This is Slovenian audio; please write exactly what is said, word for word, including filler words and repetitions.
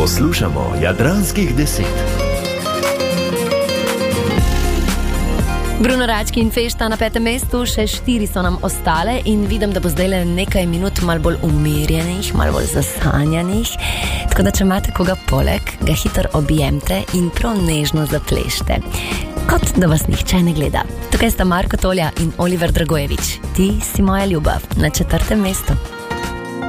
Poslušamo Jadranskih deset. Bruno Rački in Fešta na petem mestu, še štiri so nam ostale in vidim, da bo zdaj le nekaj minut malo bolj umirjenih, malo bolj zasanjanih. Tako da, če imate koga poleg, ga hitro objemte in prav nežno zaplešte. Kot da vas nihče ne gleda. Tukaj sta Marko Tolja in Oliver Dragojevič. Ti si moja ljubav na četrtem mestu.